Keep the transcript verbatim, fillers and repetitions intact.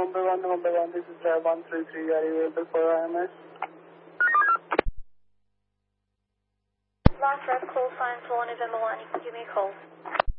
November one, November one, this is Drive one three three, are you able for I M S? Last red call sign for November one, you can give me a call.